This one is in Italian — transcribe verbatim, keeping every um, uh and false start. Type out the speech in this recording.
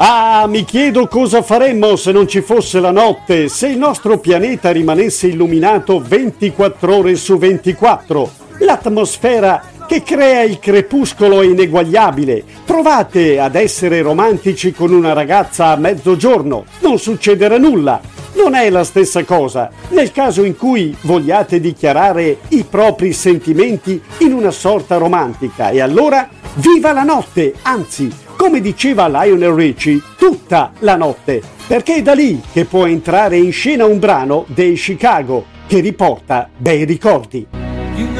Ah, mi chiedo cosa faremmo se non ci fosse la notte, se il nostro pianeta rimanesse illuminato ventiquattro ore su ventiquattro. L'atmosfera che crea il crepuscolo è ineguagliabile. Provate ad essere romantici con una ragazza a mezzogiorno, non succederà nulla. Non è la stessa cosa nel caso in cui vogliate dichiarare i propri sentimenti in una sorta romantica, e allora viva la notte, anzi, come diceva Lionel Richie, tutta la notte, perché è da lì che può entrare in scena un brano dei Chicago che riporta bei ricordi.